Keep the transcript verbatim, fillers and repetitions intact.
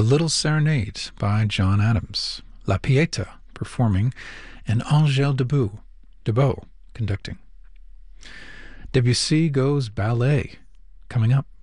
The Little Serenade by John Adams. La Pieta performing, and Angèle Debout, Debout conducting. Debussy goes ballet, coming up.